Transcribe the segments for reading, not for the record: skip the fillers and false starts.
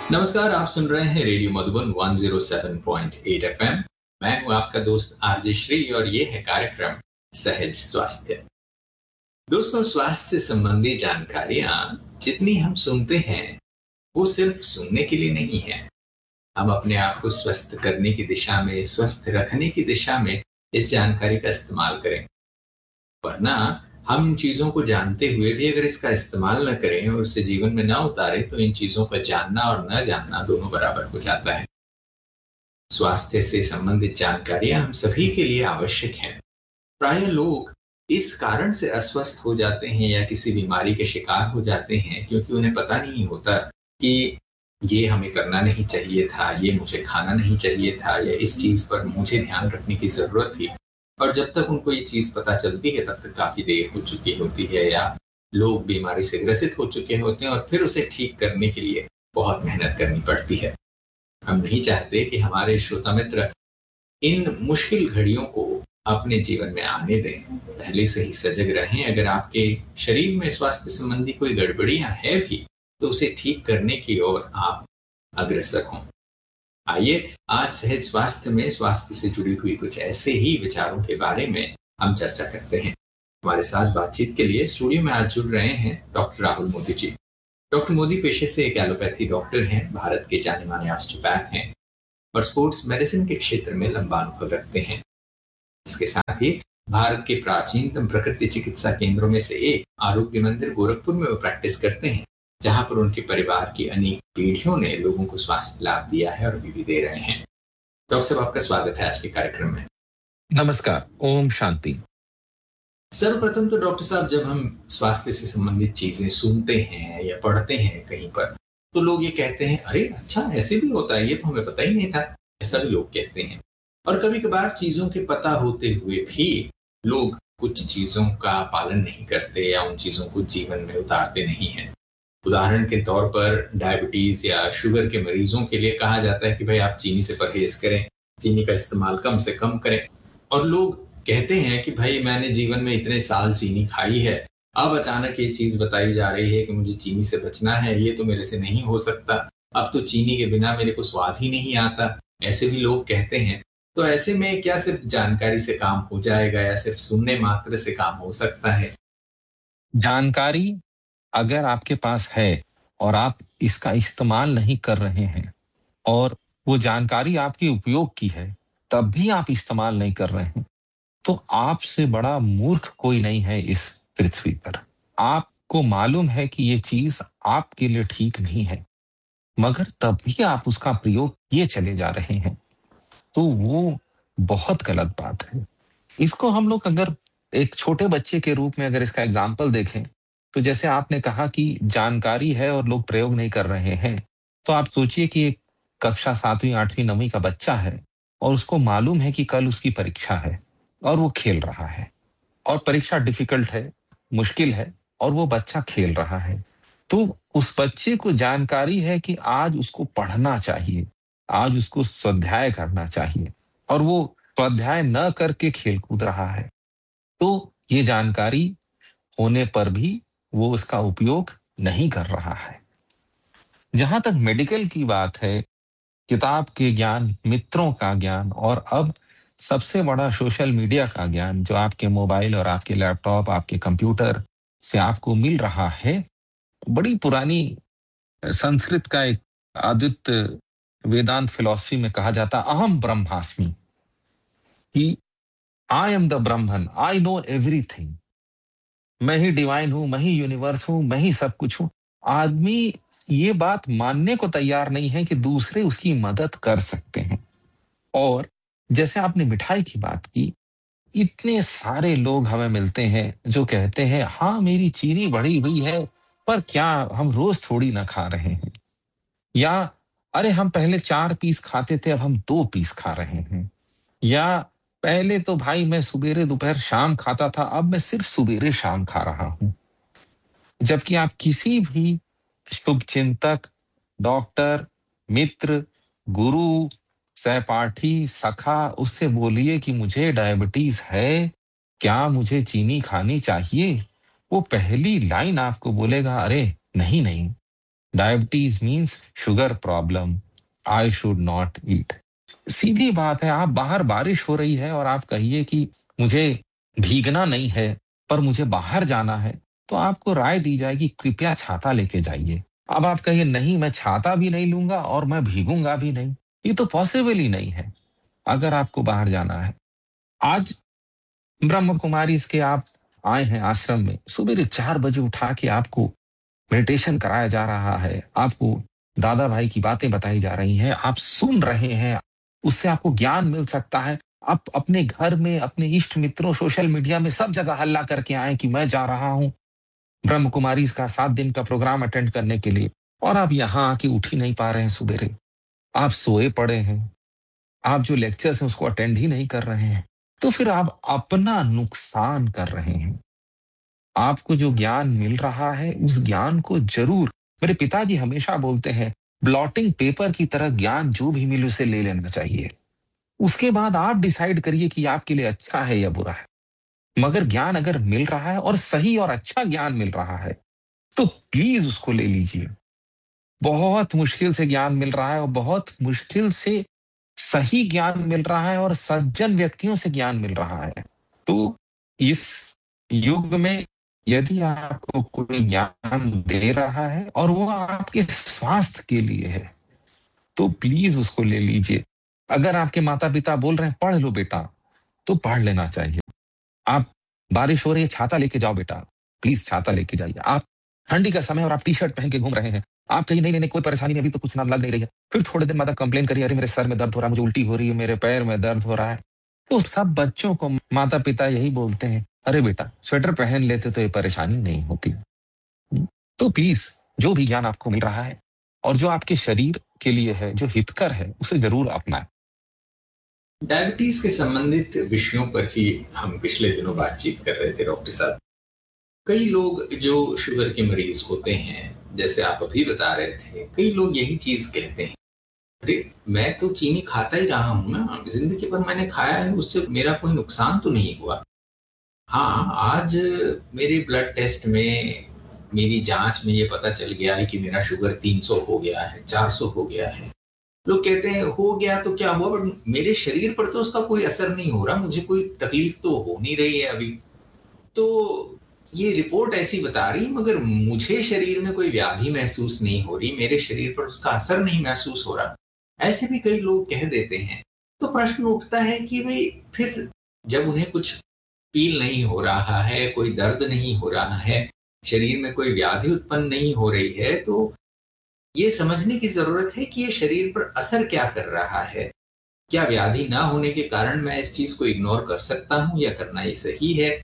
नमस्कार, आप सुन रहे हैं रेडियो मधुबन 107.8 एफएम। मैं हूं आपका दोस्त आरजे श्री और ये है कार्यक्रम सहज स्वास्थ्य। दोस्तों, स्वास्थ्य से संबंधी जानकारियां जितनी हम सुनते हैं वो सिर्फ सुनने के लिए नहीं है। हम अपने आप को स्वस्थ करने की दिशा में, स्वस्थ रखने की दिशा में इस जानकारी का इस्तेमाल करें। वरना हम इन चीजों को जानते हुए भी अगर इसका इस्तेमाल न करें और उसे जीवन में न उतारें तो इन चीजों का जानना और न जानना दोनों बराबर हो जाता है। स्वास्थ्य से संबंधित जानकारियां हम सभी के लिए आवश्यक हैं। प्राय लोग इस कारण से अस्वस्थ हो जाते हैं या किसी बीमारी के शिकार हो जाते हैं क्योंकि उन्हें पता नहीं होता कि ये हमें करना नहीं चाहिए था, ये मुझे खाना नहीं चाहिए था, या इस चीज पर मुझे ध्यान रखने की जरूरत थी। और जब तक उनको ये चीज पता चलती है तब तक काफी देर हो चुकी होती है या लोग बीमारी से ग्रसित हो चुके होते हैं और फिर उसे ठीक करने के लिए बहुत मेहनत करनी पड़ती है। हम नहीं चाहते कि हमारे श्रोता मित्र इन मुश्किल घड़ियों को अपने जीवन में आने दें। पहले से ही सजग रहें। अगर आपके शरीर में स्वास्थ्य संबंधी कोई गड़बड़ियां है भी तो उसे ठीक करने की ओर आप अग्रसर हों। आइए आज सहज स्वास्थ्य में स्वास्थ्य से जुड़ी हुई कुछ ऐसे ही विचारों के बारे में हम चर्चा करते हैं। हमारे साथ बातचीत के लिए स्टूडियो में आज जुड़ रहे हैं डॉक्टर राहुल मोदी जी। डॉक्टर मोदी पेशे से एक एलोपैथी डॉक्टर हैं, भारत के जाने माने ऑस्टियोपैथ हैं और स्पोर्ट्स मेडिसिन के क्षेत्र में लंबा अनुभव रखते हैं। इसके साथ ही भारत के प्राचीनतम प्रकृति चिकित्सा केंद्रों में से एक आरोग्य मंदिर गोरखपुर में वो प्रैक्टिस करते हैं, जहां पर उनके परिवार की अनेक पीढ़ियों ने लोगों को स्वास्थ्य लाभ दिया है और अभी भी दे रहे हैं। डॉक्टर साहब, आपका स्वागत है आज के कार्यक्रम में। नमस्कार, ओम शांति। सर्वप्रथम तो डॉक्टर साहब, जब हम स्वास्थ्य से संबंधित चीजें सुनते हैं या पढ़ते हैं कहीं पर, तो लोग ये कहते हैं, अरे अच्छा ऐसे भी होता है, ये तो हमें पता ही नहीं था। ऐसा भी लोग कहते हैं। और कभी कभार चीजों के पता होते हुए भी लोग कुछ चीजों का पालन नहीं करते या उन चीजों को जीवन में उतारते नहीं हैं। उदाहरण के तौर पर डायबिटीज या शुगर के मरीजों के लिए कहा जाता है कि भाई आप चीनी से परहेज करें, चीनी का इस्तेमाल कम से कम करें। और लोग कहते हैं कि भाई मैंने जीवन में इतने साल चीनी खाई है, अब अचानक ये चीज बताई जा रही है कि मुझे चीनी से बचना है, ये तो मेरे से नहीं हो सकता। अब तो चीनी के बिना मेरे को स्वाद ही नहीं आता। ऐसे भी लोग कहते हैं। तो ऐसे में क्या सिर्फ जानकारी से काम हो जाएगा या सिर्फ सुनने मात्र से काम हो सकता है? जानकारी अगर आपके पास है और आप इसका इस्तेमाल नहीं कर रहे हैं और वो जानकारी आपके उपयोग की है, तब भी आप इस्तेमाल नहीं कर रहे हैं, तो आपसे बड़ा मूर्ख कोई नहीं है इस पृथ्वी पर। आपको मालूम है कि ये चीज आपके लिए ठीक नहीं है, मगर तब भी आप उसका प्रयोग किए चले जा रहे हैं, तो वो बहुत गलत बात है। इसको हम लोग अगर एक छोटे बच्चे के रूप में अगर इसका एग्जाम्पल देखें, तो जैसे आपने कहा कि जानकारी है और लोग प्रयोग नहीं कर रहे हैं, तो आप सोचिए कि एक कक्षा 7वीं 8वीं 9वीं का बच्चा है और उसको मालूम है कि कल उसकी परीक्षा है और वो खेल रहा है और परीक्षा डिफिकल्ट है, मुश्किल है और वो बच्चा खेल रहा है। तो उस बच्चे को जानकारी है कि आज उसको पढ़ना चाहिए, आज उसको स्वाध्याय करना चाहिए और वो स्वाध्याय न करके खेल कूद रहा है। तो ये जानकारी होने पर भी वो उसका उपयोग नहीं कर रहा है। जहां तक मेडिकल की बात है, किताब के ज्ञान, मित्रों का ज्ञान और अब सबसे बड़ा सोशल मीडिया का ज्ञान जो आपके मोबाइल और आपके लैपटॉप, आपके कंप्यूटर से आपको मिल रहा है, बड़ी पुरानी संस्कृत का एक आदित्य वेदांत फिलॉसफी में कहा जाता अहम ब्रह्मास्मि, कि I am the Brahman, I know everything. मैं ही डिवाइन हूं, मैं ही यूनिवर्स हूं, मैं ही सब कुछ हूं। आदमी ये बात मानने को तैयार नहीं है कि दूसरे उसकी मदद कर सकते हैं। और जैसे आपने मिठाई की बात की, इतने सारे लोग हमें मिलते हैं जो कहते हैं हाँ मेरी चीनी बढ़ी हुई है, पर क्या हम रोज थोड़ी ना खा रहे हैं। या अरे हम पहले 4 पीस खाते थे, अब हम 2 पीस खा रहे हैं। या पहले तो भाई मैं सुबेरे दोपहर शाम खाता था, अब मैं सिर्फ सुबेरे शाम खा रहा हूं। जबकि आप किसी भी शुभ चिंतक, डॉक्टर, मित्र, गुरु, सहपाठी, सखा, उससे बोलिए कि मुझे डायबिटीज है, क्या मुझे चीनी खानी चाहिए? वो पहली लाइन आपको बोलेगा, अरे नहीं नहीं, diabetes means sugar problem, I should not eat. सीधी बात है, आप बाहर बारिश हो रही है और आप कहिए कि मुझे भीगना नहीं है पर मुझे बाहर जाना है, तो आपको राय दी जाएगी कृपया छाता लेके जाइए। अब आप कहिए नहीं मैं छाता भी नहीं लूंगा और मैं भीगूंगा भी नहीं, ये तो पॉसिबल ही नहीं है अगर आपको बाहर जाना है। आज ब्रह्म कुमारी इसके आप आए हैं आश्रम में, सुबह 4 बजे उठा के आपको मेडिटेशन कराया जा रहा है, आपको दादा भाई की बातें बताई जा रही हैं, आप सुन रहे हैं, उससे आपको ज्ञान मिल सकता है। आप अपने घर में अपने इष्ट मित्रों सोशल मीडिया में सब जगह हल्ला करके आए कि मैं जा रहा हूं ब्रह्म कुमारी इसका 7 दिन का प्रोग्राम अटेंड करने के लिए, और आप यहाँ आके उठ ही नहीं पा रहे हैं सुबेरे, आप सोए पड़े हैं, आप जो लेक्चर्स हैं उसको अटेंड ही नहीं कर रहे हैं, तो फिर आप अपना नुकसान कर रहे हैं। आपको जो ज्ञान मिल रहा है उस ज्ञान को जरूर, मेरे पिताजी हमेशा बोलते हैं ब्लॉटिंग पेपर की तरह ज्ञान जो भी मिले उसे ले लेना चाहिए, उसके बाद आप डिसाइड करिए कि आपके लिए अच्छा है या बुरा है। मगर ज्ञान अगर मिल रहा है और सही और अच्छा ज्ञान मिल रहा है तो प्लीज उसको ले लीजिए। बहुत मुश्किल से ज्ञान मिल रहा है और बहुत मुश्किल से सही ज्ञान मिल रहा है और सज्जन व्यक्तियों से ज्ञान मिल रहा है। तो इस युग में यदि आपको कोई ज्ञान दे रहा है और वो आपके स्वास्थ्य के लिए है तो प्लीज उसको ले लीजिए। अगर आपके माता पिता बोल रहे हैं पढ़ लो बेटा, तो पढ़ लेना चाहिए। आप बारिश हो रही है छाता लेके जाओ बेटा, प्लीज छाता लेके जाइए। आप ठंडी का समय और आप टी शर्ट पहन के घूम रहे हैं, आप कहीं नहीं नहीं नहीं कोई परेशानी नहीं, अभी तो कुछ नाम लग नहीं रही है, फिर थोड़े दिन बाद आप कंप्लेन करिए अरे मेरे सर में दर्द हो रहा है, मुझे उल्टी हो रही है, मेरे पैर में दर्द हो रहा है। तो सब बच्चों को माता पिता यही बोलते हैं अरे बेटा स्वेटर पहन लेते तो ये परेशानी नहीं होती। तो प्लीज जो भी ज्ञान आपको मिल रहा है और जो आपके शरीर के लिए है, जो हितकर है, उसे जरूर अपनाएं। डायबिटीज के संबंधित विषयों पर ही हम पिछले दिनों बातचीत कर रहे थे डॉक्टर साहब। कई लोग जो शुगर के मरीज होते हैं, जैसे आप अभी बता रहे थे, कई लोग यही चीज कहते हैं अरे मैं तो चीनी खाता ही रहा हूं ना, जिंदगी भर मैंने खाया है, उससे मेरा कोई नुकसान तो नहीं हुआ। हाँ, आज मेरे ब्लड टेस्ट में, मेरी जांच में ये पता चल गया है कि मेरा शुगर 300 हो गया है, 400 हो गया है। लोग कहते हैं हो गया तो क्या हुआ, बट मेरे शरीर पर तो उसका कोई असर नहीं हो रहा, मुझे कोई तकलीफ तो हो नहीं रही है अभी। तो ये रिपोर्ट ऐसी बता रही, मगर मुझे शरीर में कोई व्याधि महसूस नहीं हो रही, मेरे शरीर पर उसका असर नहीं महसूस हो रहा, ऐसे भी कई लोग कह देते हैं। तो प्रश्न उठता है कि भाई फिर जब उन्हें कुछ फील नहीं हो रहा है, कोई दर्द नहीं हो रहा है, शरीर में कोई व्याधि उत्पन्न नहीं हो रही है, तो ये समझने की जरूरत है कि ये शरीर पर असर क्या कर रहा है। क्या व्याधि ना होने के कारण मैं इस चीज को इग्नोर कर सकता हूं या करना ये सही है?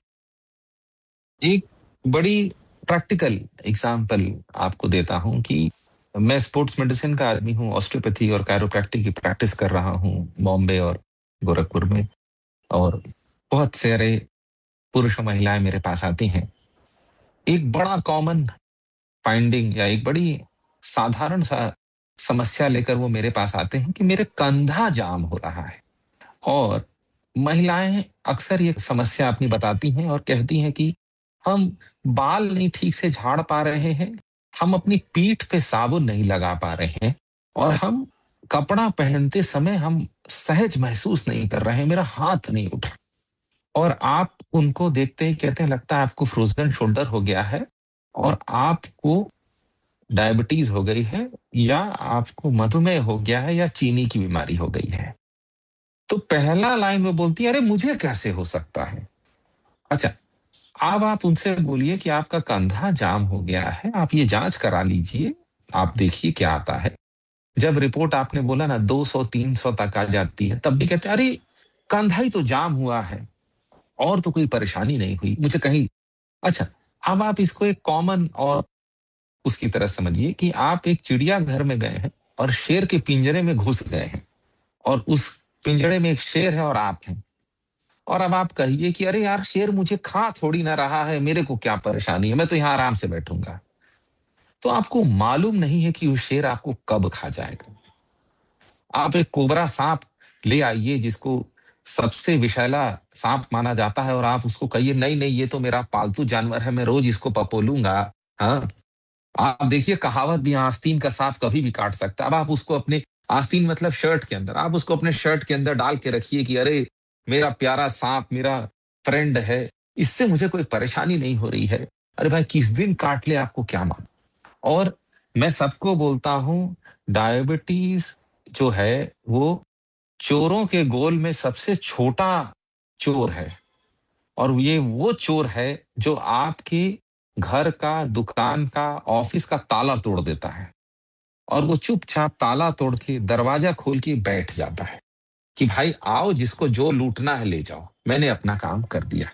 एक बड़ी प्रैक्टिकल एग्जाम्पल आपको देता हूं कि मैं स्पोर्ट्स मेडिसिन का आदमी हूं, ऑस्टियोपैथी और कायरोप्रैक्टिक की प्रैक्टिस कर रहा हूं बॉम्बे और गोरखपुर में, और बहुत सारे पुरुष और महिलाएं मेरे पास आती हैं। एक बड़ा कॉमन फाइंडिंग या एक बड़ी साधारण सा समस्या लेकर वो मेरे पास आते हैं कि मेरे कंधा जाम हो रहा है। और महिलाएं अक्सर ये समस्या अपनी बताती हैं और कहती हैं कि हम बाल नहीं ठीक से झाड़ पा रहे हैं, हम अपनी पीठ पे साबुन नहीं लगा पा रहे हैं, और हम कपड़ा पहनते समय हम सहज महसूस नहीं कर रहे हैं, मेरा हाथ नहीं उठ रहा। और आप उनको देखते ही कहते हैं लगता है आपको फ्रोजन शोल्डर हो गया है और आपको डायबिटीज हो गई है या आपको मधुमेह हो गया है या चीनी की बीमारी हो गई है। तो पहला लाइन वो बोलती है अरे मुझे कैसे हो सकता है। अच्छा, अब आप उनसे बोलिए कि आपका कंधा जाम हो गया है, आप ये जांच करा लीजिए, आप देखिए क्या आता है। जब रिपोर्ट आपने बोला ना 200-300 तक आ जाती है, तब भी कहते हैं अरे कंधा ही तो जाम हुआ है और तो कोई परेशानी नहीं हुई मुझे कहीं। अच्छा, अब आप इसको एक कॉमन और उसकी तरह समझिए कि आप एक चिड़िया घर में गए हैं और शेर के पिंजरे में घुस गए हैं, और उस पिंजरे में एक शेर है और आप हैं, और अब आप कहिए कि अरे यार शेर मुझे खा थोड़ी ना रहा है, मेरे को क्या परेशानी है, मैं तो यहाँ आराम से बैठूंगा। तो आपको मालूम नहीं है कि वो शेर आपको कब खा जाएगा। आप एक कोबरा सांप ले आइए जिसको सबसे विषैला सांप माना जाता है, और आप उसको कहिए नहीं नहीं ये तो मेरा पालतू जानवर है, मैं रोज इसको पपोलूंगा। हाँ, आप देखिए कहावत भी, आस्तीन का सांप कभी भी काट सकता है। अब आप उसको अपने, आस्तीन मतलब शर्ट के अंदर, आप उसको अपने शर्ट के अंदर डाल के रखिए कि अरे मेरा प्यारा सांप मेरा फ्रेंड है, इससे मुझे कोई परेशानी नहीं हो रही है। अरे भाई किस दिन काट ले आपको क्या मालूम। और मैं सबको बोलता हूं, डायबिटीज जो है वो चोरों के गोल में सबसे छोटा चोर है। और ये वो चोर है जो आपके घर का, दुकान का, ऑफिस का ताला तोड़ देता है, और वो चुपचाप ताला तोड़ के दरवाजा खोल के बैठ जाता है कि भाई आओ, जिसको जो लूटना है ले जाओ, मैंने अपना काम कर दिया।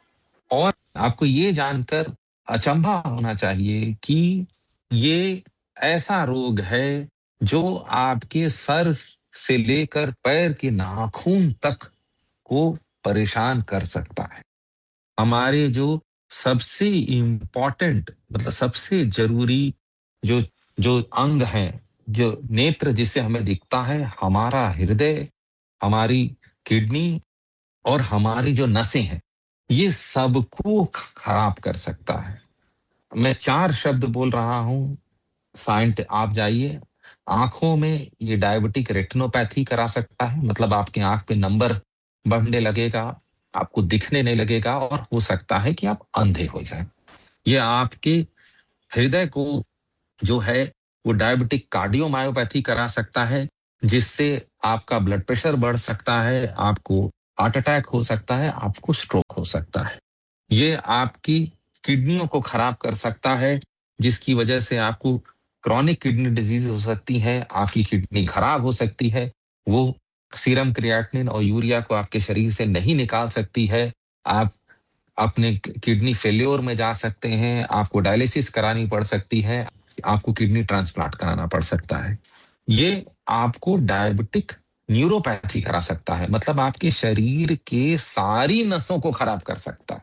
और आपको ये जानकर अचंभा होना चाहिए कि ये ऐसा रोग है जो आपके सर से लेकर पैर के नाखून तक को परेशान कर सकता है। हमारे जो सबसे इम्पोर्टेंट, मतलब सबसे जरूरी जो जो अंग हैं, जो नेत्र जिससे हमें दिखता है, हमारा हृदय, हमारी किडनी और हमारी जो नसें हैं, ये सबको खराब कर सकता है। मैं 4 शब्द बोल रहा हूं, साइंट आप जाइए। आंखों में ये डायबिटिक रेटिनोपैथी करा सकता है, मतलब आपके आंख पे नंबर बढ़ने लगेगा, आपको दिखने नहीं लगेगा, और हो सकता है कि आप अंधे हो जाएं। ये आपके हृदय को जो है वो डायबिटिक कार्डियोमायोपैथी करा सकता है, जिससे आपका ब्लड प्रेशर बढ़ सकता है, आपको हार्ट अटैक हो सकता है, आपको स्ट्रोक हो सकता है। ये आपकी किडनियों को खराब कर सकता है, जिसकी वजह से आपको क्रॉनिक किडनी डिजीज हो सकती है, आपकी किडनी खराब हो सकती है, वो सीरम क्रिएटिनिन और यूरिया को आपके शरीर से नहीं निकाल सकती है, आप अपने किडनी फेल्योर में जा सकते हैं, आपको डायलिसिस करानी पड़ सकती है, आपको किडनी ट्रांसप्लांट कराना पड़ सकता है। ये आपको डायबिटिक न्यूरोपैथी करा सकता है, मतलब आपके शरीर के सारी नसों को खराब कर सकता है।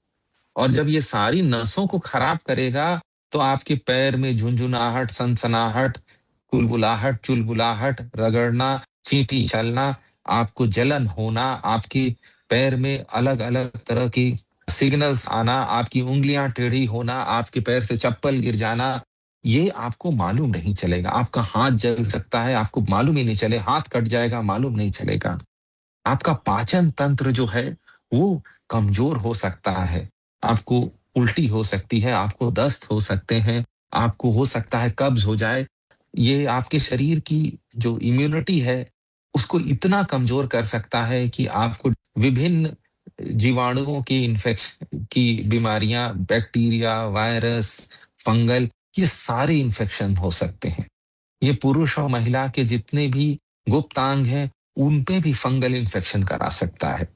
और जब ये सारी नसों को खराब करेगा तो आपके पैर में झुंझुनाहट, सनसनाहट, कुलबुलाहट, चुलबुलाहट, रगड़ना, चींटी चलना, आपको जलन होना, आपके पैर में अलग अलग तरह की सिग्नल्स आना, आपकी उंगलियां टेढ़ी होना, आपके पैर से चप्पल गिर जाना, ये आपको मालूम नहीं चलेगा। आपका हाथ जल सकता है, आपको मालूम ही नहीं चले, हाथ कट जाएगा, मालूम नहीं चलेगा। आपका पाचन तंत्र जो है वो कमजोर हो सकता है, आपको उल्टी हो सकती है, आपको दस्त हो सकते हैं, आपको हो सकता है कब्ज हो जाए। ये आपके शरीर की जो इम्यूनिटी है उसको इतना कमजोर कर सकता है कि आपको विभिन्न जीवाणुओं की इन्फेक्शन की बीमारियां, बैक्टीरिया, वायरस, फंगल, ये सारे इन्फेक्शन हो सकते हैं। ये पुरुष और महिला के जितने भी गुप्तांग हैं उन पे भी फंगल इन्फेक्शन करा सकता है।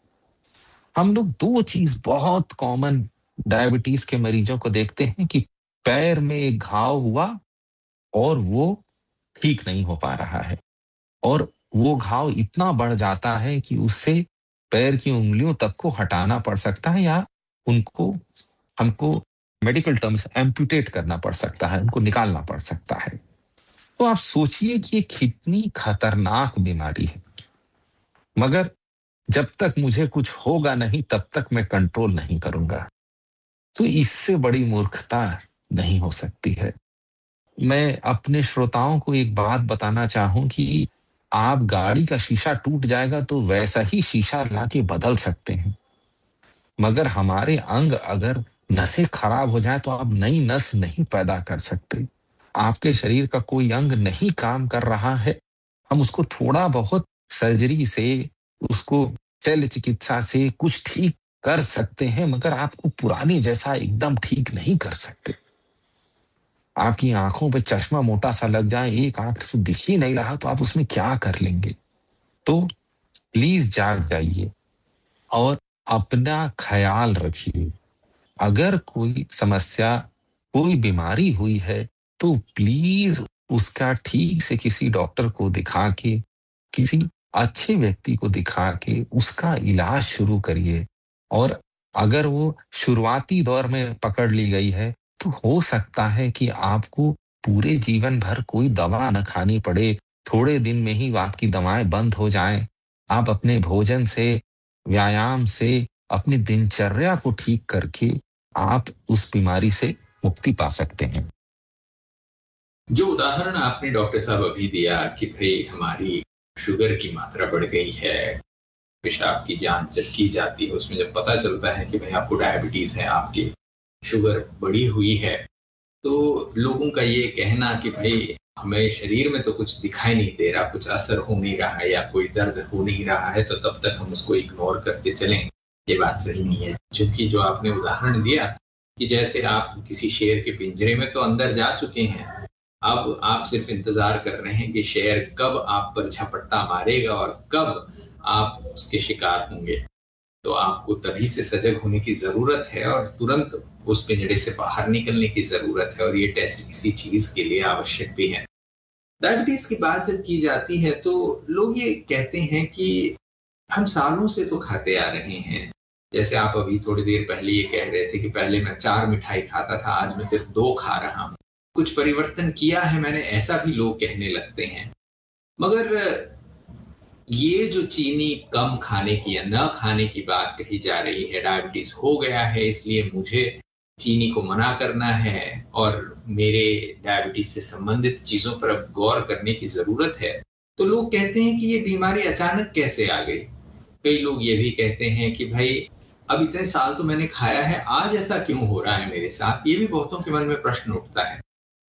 हम लोग दो चीज बहुत कॉमन डायबिटीज के मरीजों को देखते हैं कि पैर में एक घाव हुआ और वो ठीक नहीं हो पा रहा है, और वो घाव इतना बढ़ जाता है कि उससे पैर की उंगलियों तक को हटाना पड़ सकता है, या उनको, हमको मेडिकल टर्म्स एम्पुटेट करना पड़ सकता है, उनको निकालना पड़ सकता है। तो आप सोचिए कि ये कितनी खतरनाक बीमारी है, मगर जब तक मुझे कुछ होगा नहीं तब तक मैं कंट्रोल नहीं करूंगा। तो इससे बड़ी मूर्खता नहीं हो सकती है। मैं अपने श्रोताओं को एक बात बताना चाहूं कि आप गाड़ी का शीशा टूट जाएगा तो वैसा ही शीशा लाके बदल सकते हैं, मगर हमारे अंग अगर नसें खराब हो जाए तो आप नई नस नहीं पैदा कर सकते। आपके शरीर का कोई अंग नहीं काम कर रहा है, हम उसको थोड़ा बहुत सर्जरी से, उसको शल्य चिकित्सा से कुछ ठीक कर सकते हैं, मगर आपको पुराने जैसा एकदम ठीक नहीं कर सकते। आपकी आंखों पे चश्मा मोटा सा लग जाए, एक आंख से दिख ही नहीं रहा, तो आप उसमें क्या कर लेंगे। तो प्लीज जाग जाइए और अपना ख्याल रखिए। अगर कोई समस्या, कोई बीमारी हुई है तो प्लीज उसका ठीक से किसी डॉक्टर को दिखा के, किसी अच्छे व्यक्ति को दिखा के उसका इलाज शुरू करिए। और अगर वो शुरुआती दौर में पकड़ ली गई है तो हो सकता है कि आपको पूरे जीवन भर कोई दवा न खानी पड़े, थोड़े दिन में ही आपकी दवाएं बंद हो जाएं। आप अपने भोजन से, व्यायाम से, अपनी दिनचर्या को ठीक करके आप उस बीमारी से मुक्ति पा सकते हैं। जो उदाहरण आपने डॉक्टर साहब अभी दिया कि भाई हमारी शुगर की मात्रा बढ़ गई है, पेशाब की जांच जब की जाती है उसमें जब पता चलता है कि भाई आपको डायबिटीज है, आपकी शुगर बढ़ी हुई है, तो लोगों का ये कहना कि भाई हमें शरीर में तो कुछ दिखाई नहीं दे रहा, कुछ असर हो नहीं रहा है या कोई दर्द हो नहीं रहा है, तो तब तक हम उसको इग्नोर करते चलें, ये बात सही नहीं है। क्योंकि जो आपने उदाहरण दिया कि जैसे आप किसी शेर के पिंजरे में तो अंदर जा चुके हैं, अब आप सिर्फ इंतजार कर रहे हैं कि शेर कब आप पर झपट्टा मारेगा और कब आप उसके शिकार होंगे। तो आपको तभी से सजग होने की जरूरत है और तुरंत उस पिंजड़े से बाहर निकलने की जरूरत है, और ये टेस्ट इसी चीज के लिए आवश्यक भी है। डायबिटीज की बात जब की जाती है तो लोग ये कहते हैं कि हम सालों से तो खाते आ रहे हैं। जैसे आप अभी थोड़ी देर पहले ये कह रहे थे कि पहले मैं 4 मिठाई खाता था, आज मैं सिर्फ 2 खा रहा हूँ। कुछ परिवर्तन किया है मैंने, ऐसा भी लोग कहने लगते हैं। मगर ये जो चीनी कम खाने की या न खाने की बात कही जा रही है, डायबिटीज हो गया है इसलिए मुझे चीनी को मना करना है और मेरे डायबिटीज से संबंधित चीजों पर अब गौर करने की जरूरत है, तो लोग कहते हैं कि ये बीमारी अचानक कैसे आ गई। कई लोग ये भी कहते हैं कि भाई अब इतने साल तो मैंने खाया है, आज ऐसा क्यों हो रहा है मेरे साथ। ये भी बहुतों के मन में प्रश्न उठता है।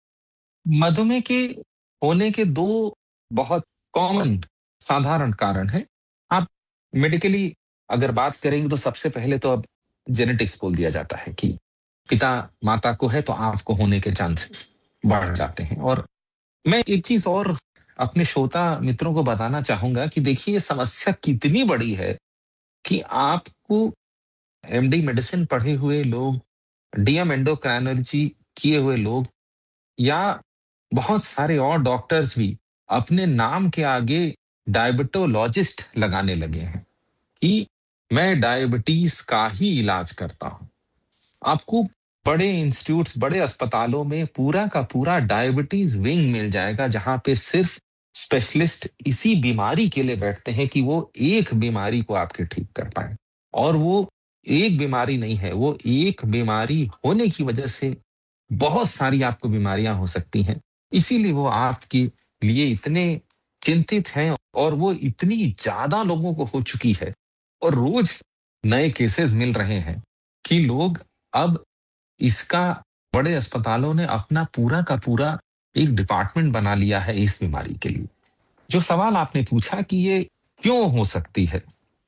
मधुमेह के होने के दो बहुत कॉमन साधारण कारण हैं। आप मेडिकली अगर बात करेंगे तो सबसे पहले तो अब जेनेटिक्स बोल दिया जाता है कि पिता माता को है तो आपको होने के चांसेस बढ़ जाते हैं। और मैं एक चीज और अपने श्रोता मित्रों को बताना चाहूंगा कि देखिए ये समस्या कितनी बड़ी है कि आपको एमडी मेडिसिन पढ़े हुए लोग, डीएम एंडोक्राइनोलॉजी किए हुए लोग या बहुत सारे और डॉक्टर्स भी अपने नाम के आगे डायबिटोलॉजिस्ट लगाने लगे हैं कि मैं डायबिटीज का ही इलाज करता हूं। आपको बड़े इंस्टीट्यूट्स, बड़े अस्पतालों में पूरा का पूरा डायबिटीज विंग मिल जाएगा जहां पे सिर्फ स्पेशलिस्ट इसी बीमारी के लिए बैठते हैं कि वो एक बीमारी को आपके ठीक कर पाए। और वो एक बीमारी नहीं है, वो एक बीमारी होने की वजह से बहुत सारी आपको बीमारियां हो सकती हैं। इसीलिए वो आपके लिए इतने चिंतित हैं और वो इतनी ज्यादा लोगों को हो चुकी है और रोज नए केसेस मिल रहे हैं कि लोग अब इसका, बड़े अस्पतालों ने अपना पूरा का पूरा एक डिपार्टमेंट बना लिया है इस बीमारी के लिए। जो सवाल आपने पूछा कि ये क्यों हो सकती है,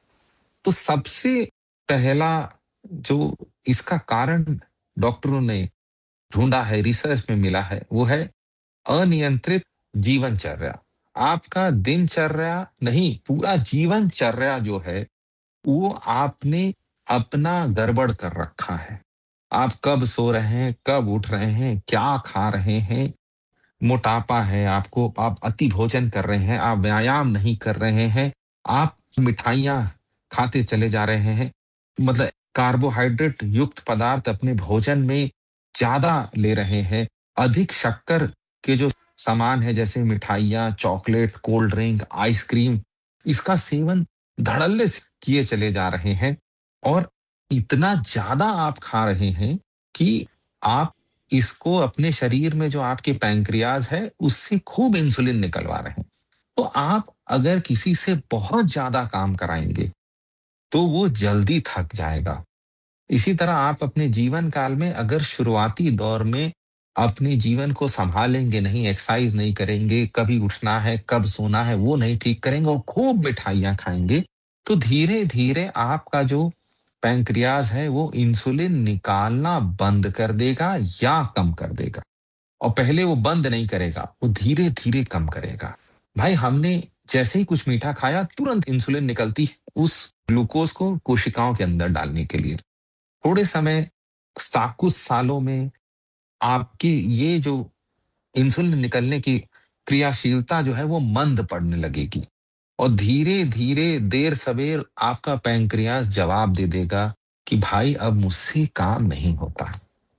तो सबसे पहला जो इसका कारण डॉक्टरों ने ढूंढा है, रिसर्च में मिला है, वो है अनियंत्रित जीवनचर्या। आपका दिनचर्या नहीं, पूरा जीवनचर्या जो है वो आपने अपना गड़बड़ कर रखा है। आप कब सो रहे हैं, कब उठ रहे हैं, क्या खा रहे हैं, मोटापा है आपको, आप अति भोजन कर रहे हैं, आप व्यायाम नहीं कर रहे हैं, आप मिठाइयाँ खाते चले जा रहे हैं, मतलब कार्बोहाइड्रेट युक्त पदार्थ अपने भोजन में ज़्यादा ले रहे हैं, अधिक शक्कर के जो सामान है जैसे मिठाइयाँ, चॉकलेट, कोल्ड ड्रिंक, आइसक्रीम, इसका सेवन धड़ल्ले से किए चले जा रहे हैं और इतना ज़्यादा आप खा रहे हैं कि आप इसको अपने शरीर में जो आपके पैंक्रियाज है उससे खूब इंसुलिन निकलवा रहे हैं। तो आप अगर किसी से बहुत ज्यादा काम कराएंगे तो वो जल्दी थक जाएगा। इसी तरह आप अपने जीवन काल में अगर शुरुआती दौर में अपने जीवन को संभालेंगे नहीं, एक्सरसाइज नहीं करेंगे, कभी उठना है कब सोना है वो नहीं ठीक करेंगे और खूब मिठाइयां खाएंगे, तो धीरे धीरे आपका जो पैंक्रियाज है वो इंसुलिन निकालना बंद कर देगा या कम कर देगा। और पहले वो बंद नहीं करेगा, वो धीरे धीरे कम करेगा। भाई हमने जैसे ही कुछ मीठा खाया तुरंत इंसुलिन निकलती है उस ग्लूकोज को कोशिकाओं के अंदर डालने के लिए। थोड़े समय, कुछ सालों में आपकी ये जो इंसुलिन निकलने की क्रियाशीलता जो है वो मंद पड़ने लगेगी और धीरे धीरे देर सवेर आपका पैंक्रियास जवाब दे देगा कि भाई अब मुझसे काम नहीं होता।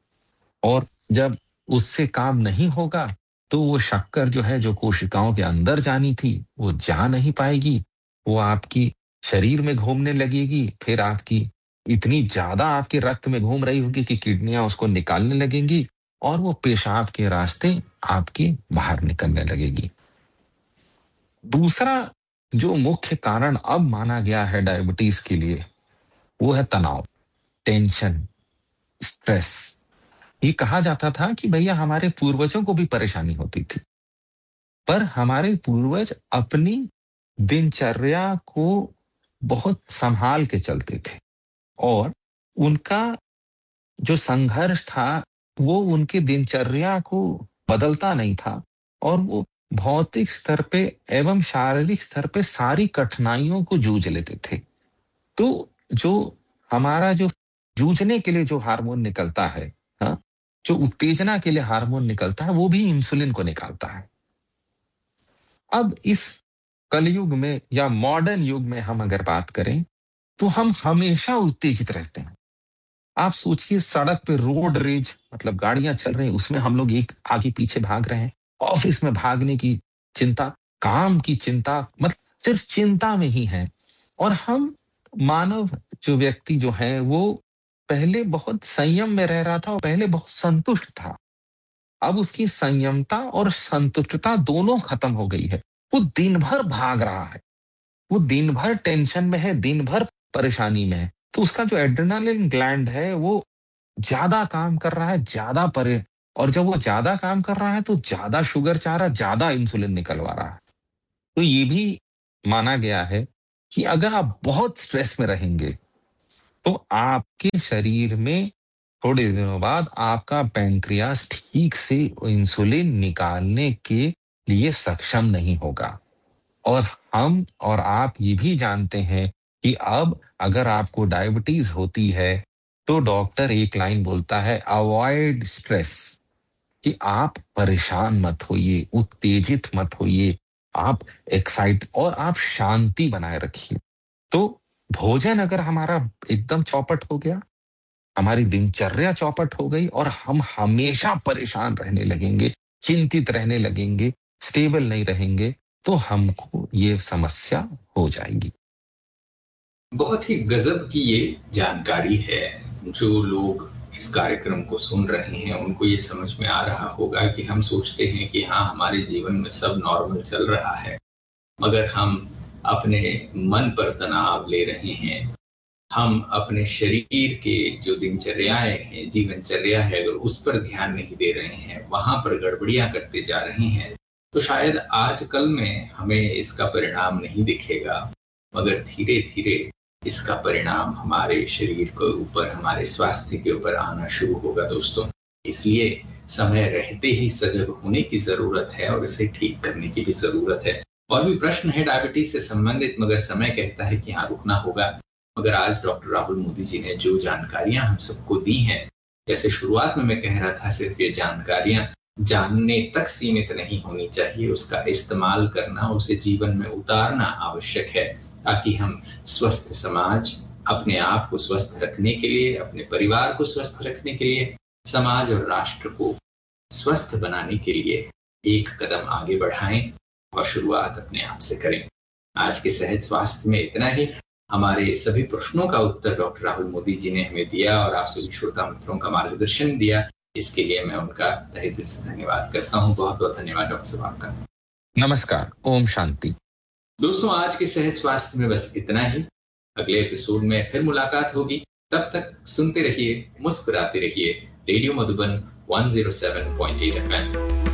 और जब उससे काम नहीं होगा तो वो शक्कर जो है जो कोशिकाओं के अंदर जानी थी वो जा नहीं पाएगी, वो आपकी शरीर में घूमने लगेगी, फिर आपकी इतनी ज्यादा आपके रक्त में घूम रही होगी कि किडनियां उसको निकालने लगेंगी और वो पेशाब के रास्ते आपके बाहर निकलने लगेगी। दूसरा जो मुख्य कारण अब माना गया है डायबिटीज के लिए, वो है तनाव, टेंशन, स्ट्रेस। ये कहा जाता था कि भैया हमारे पूर्वजों को भी परेशानी होती थी, पर हमारे पूर्वज अपनी दिनचर्या को बहुत संभाल के चलते थे और उनका जो संघर्ष था वो उनके दिनचर्या को बदलता नहीं था और वो भौतिक स्तर पे एवं शारीरिक स्तर पे सारी कठिनाइयों को जूझ लेते थे। तो जो हमारा जो जूझने के लिए जो हार्मोन निकलता है, हाँ, जो उत्तेजना के लिए हार्मोन निकलता है, वो भी इंसुलिन को निकालता है। अब इस कलयुग में या मॉडर्न युग में हम अगर बात करें तो हम हमेशा उत्तेजित रहते हैं। आप सोचिए, सड़क पे रोड रेज, मतलब गाड़ियां चल रही हैं, उसमें हम लोग एक आगे पीछे भाग रहे हैं, ऑफिस में भागने की चिंता, काम की चिंता, मतलब सिर्फ चिंता में ही है। और हम मानव जो व्यक्ति जो है वो पहले बहुत संयम में रह रहा था और पहले बहुत संतुष्ट था। अब उसकी संयमता और संतुष्टता दोनों खत्म हो गई है। वो दिन भर भाग रहा है, वो दिन भर टेंशन में है, दिन भर परेशानी में है। तो उसका जो एड्रेनालिन ग्लैंड है वो ज्यादा काम कर रहा है, ज्यादा परे, और जब वो ज्यादा काम कर रहा है तो ज्यादा शुगर चाह रहा है, ज्यादा इंसुलिन निकलवा रहा है। तो ये भी माना गया है कि अगर आप बहुत स्ट्रेस में रहेंगे तो आपके शरीर में थोड़े दिनों बाद आपका पैंक्रियास ठीक से इंसुलिन निकालने के लिए सक्षम नहीं होगा। और हम और आप ये भी जानते हैं कि अब अगर आपको डायबिटीज होती है तो डॉक्टर एक लाइन बोलता है, अवॉइड स्ट्रेस, कि आप परेशान मत होइए, उत्तेजित मत होइए, आप एक्साइट और आप शांति बनाए रखिए। तो भोजन अगर हमारा एकदम चौपट हो गया, हमारी दिनचर्या चौपट हो गई और हम हमेशा परेशान रहने लगेंगे, चिंतित रहने लगेंगे, स्टेबल नहीं रहेंगे, तो हमको ये समस्या हो जाएगी। बहुत ही गजब की ये जानकारी है। जो लोग इस कार्यक्रम को सुन रहे हैं उनको ये समझ में आ रहा होगा कि हम सोचते हैं कि हाँ, हमारे जीवन में सब नॉर्मल चल रहा है, मगर हम अपने मन पर तनाव ले रहे हैं। हम अपने शरीर के जो दिनचर्याएं हैं, जीवनचर्या है, अगर उस पर ध्यान नहीं दे रहे हैं, वहां पर गड़बड़ियां करते जा रहे हैं, तो शायद आजकल में हमें इसका परिणाम नहीं दिखेगा, मगर धीरे धीरे इसका परिणाम हमारे शरीर के ऊपर, हमारे स्वास्थ्य के ऊपर आना शुरू होगा दोस्तों। इसलिए समय रहते ही सजग होने की जरूरत है और इसे ठीक करने की भी जरूरत है। और भी प्रश्न है डायबिटीज से संबंधित, मगर समय कहता है कि हाँ, रुकना होगा। मगर आज डॉक्टर राहुल मोदी जी ने जो जानकारियां हम सबको दी हैं, जैसे शुरुआत में मैं कह रहा था, सिर्फ ये जानकारियां जानने तक सीमित नहीं होनी चाहिए, उसका इस्तेमाल करना, उसे जीवन में उतारना आवश्यक है, ताकि हम स्वस्थ समाज, अपने आप को स्वस्थ रखने के लिए, अपने परिवार को स्वस्थ रखने के लिए, समाज और राष्ट्र को स्वस्थ बनाने के लिए एक कदम आगे बढ़ाएं और शुरुआत अपने आप से करें। आज के सहज स्वास्थ्य में इतना ही। हमारे सभी प्रश्नों का उत्तर डॉक्टर राहुल मोदी जी ने हमें दिया और आप सभी श्रोता मित्रों का मार्गदर्शन दिया। इसके लिए मैं उनका तहे दिल से धन्यवाद करता हूँ। बहुत बहुत धन्यवाद डॉक्टर साहब आपका। नमस्कार, ओम शांति। दोस्तों, आज के सहज स्वास्थ्य में बस इतना ही। अगले एपिसोड में फिर मुलाकात होगी। तब तक सुनते रहिए, मुस्कुराते रहिए। Radio Madhuban 107.8 FM।